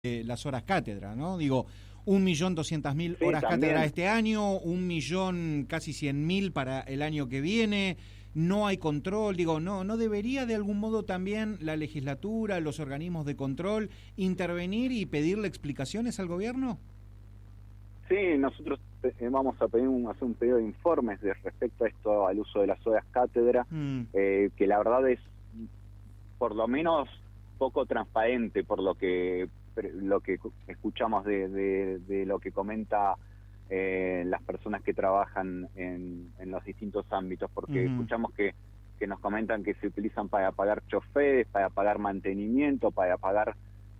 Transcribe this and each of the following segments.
las horas cátedra, ¿no? Digo, 1.200.000 horas cátedra este año, 1.000.000, casi 100.000 para el año que viene. No hay control, digo, ¿no debería de algún modo también la legislatura, los organismos de control, intervenir y pedirle explicaciones al gobierno? Sí, nosotros vamos a hacer un pedido de informes respecto a esto, al uso de las horas cátedra, que la verdad es por lo menos poco transparente por lo que escuchamos de lo que comenta las personas que trabajan en los distintos ámbitos, porque escuchamos que nos comentan que se utilizan para pagar choferes, para pagar mantenimiento, para pagar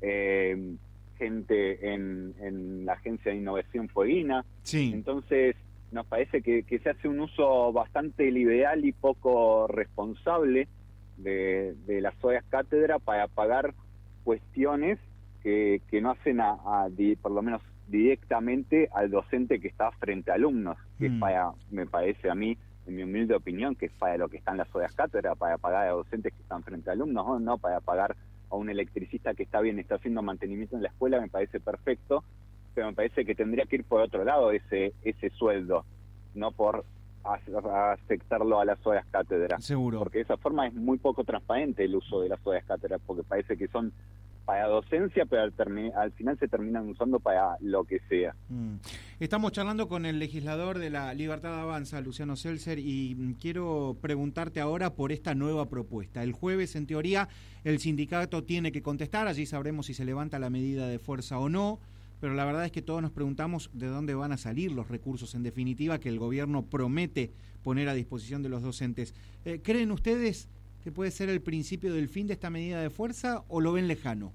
gente en la Agencia de Innovación Fueguina. Sí. Entonces nos parece que se hace un uso bastante liberal y poco responsable de las horas cátedra para pagar cuestiones que no hacen por lo menos directamente al docente que está frente a alumnos, que es para, me parece a mí, en mi humilde opinión, que es para lo que están las horas cátedra, para pagar a docentes que están frente a alumnos, no para pagar a un electricista que está haciendo mantenimiento en la escuela. Me parece perfecto, pero me parece que tendría que ir por otro lado ese sueldo, no por afectarlo a las horas cátedra. Seguro. Porque de esa forma es muy poco transparente el uso de las horas cátedra, porque parece que son para docencia, pero al final se terminan usando para lo que sea. Estamos charlando con el legislador de la Libertad Avanza, Luciano Seltzer, y quiero preguntarte ahora por esta nueva propuesta. El jueves, en teoría, el sindicato tiene que contestar, allí sabremos si se levanta la medida de fuerza o no, pero la verdad es que todos nos preguntamos de dónde van a salir los recursos, en definitiva, que el gobierno promete poner a disposición de los docentes. ¿Creen ustedes que puede ser el principio del fin de esta medida de fuerza o lo ven lejano?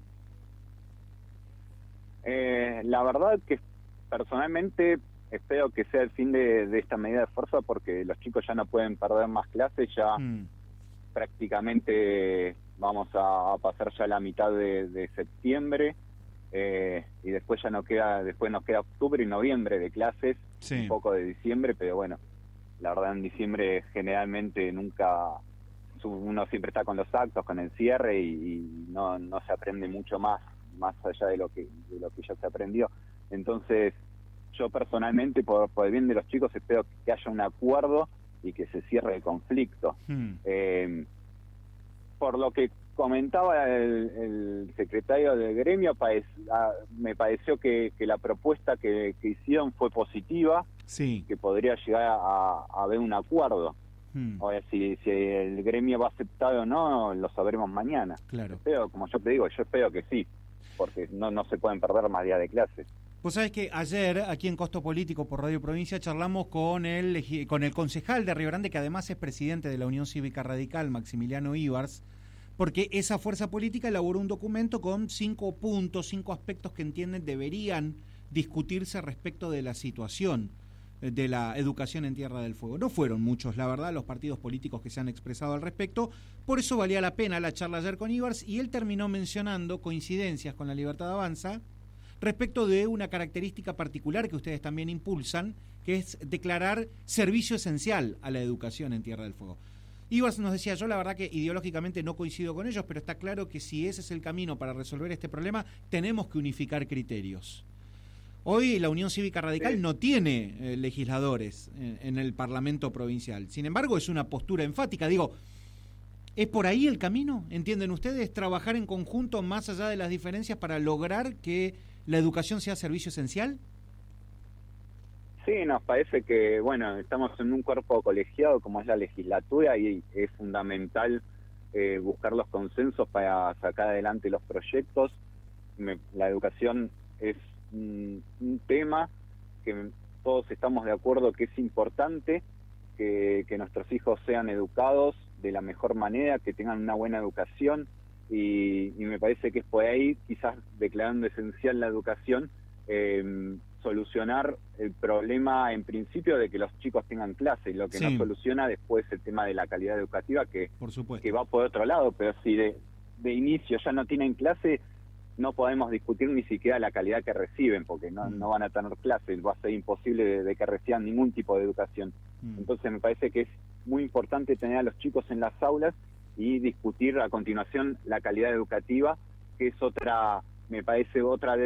La verdad que personalmente espero que sea el fin de esta medida de fuerza, porque los chicos ya no pueden perder más clases, ya prácticamente vamos a pasar ya la mitad de septiembre, y después nos queda octubre y noviembre de clases, sí. Un poco de diciembre, pero bueno, la verdad en diciembre generalmente uno siempre está con los actos, con el cierre, y no se aprende mucho más allá de lo que ya se aprendió. Entonces yo personalmente, por el bien de los chicos, espero que haya un acuerdo y que se cierre el conflicto. Por lo que comentaba el secretario del gremio, me pareció que la propuesta que hicieron fue positiva, sí. Que podría llegar a haber un acuerdo. Ahora, si el gremio va a aceptar o no, lo sabremos mañana. Claro. Pero, como yo te digo, yo espero que sí, porque no se pueden perder más días de clases. Vos sabés que ayer, aquí en Costo Político por Radio Provincia, charlamos con el concejal de Río Grande, que además es presidente de la Unión Cívica Radical, Maximiliano Ibars, porque esa fuerza política elaboró un documento con 5 puntos, 5 aspectos que entienden deberían discutirse respecto de la situación de la educación en Tierra del Fuego. No fueron muchos, la verdad, los partidos políticos que se han expresado al respecto, por eso valía la pena la charla ayer con Ibars, y él terminó mencionando coincidencias con la Libertad Avanza respecto de una característica particular que ustedes también impulsan, que es declarar servicio esencial a la educación en Tierra del Fuego. Ibars nos decía, yo la verdad que ideológicamente no coincido con ellos, pero está claro que si ese es el camino para resolver este problema, tenemos que unificar criterios. Hoy la Unión Cívica Radical no tiene legisladores en el Parlamento provincial. Sin embargo, es una postura enfática. Digo, ¿es por ahí el camino? ¿Entienden ustedes? ¿Trabajar en conjunto más allá de las diferencias para lograr que la educación sea servicio esencial? Sí, nos parece que, bueno, estamos en un cuerpo colegiado como es la legislatura, y es fundamental buscar los consensos para sacar adelante los proyectos. La educación es un tema que todos estamos de acuerdo que es importante, que nuestros hijos sean educados de la mejor manera, que tengan una buena educación, y me parece que es por ahí, quizás declarando esencial la educación, solucionar el problema en principio de que los chicos tengan clase, y lo que no soluciona después el tema de la calidad educativa, que va por otro lado. Pero si de inicio ya no tienen clase, no podemos discutir ni siquiera la calidad que reciben, porque no van a tener clases, va a ser imposible de que reciban ningún tipo de educación. Entonces me parece que es muy importante tener a los chicos en las aulas y discutir a continuación la calidad educativa, que es otra me parece otra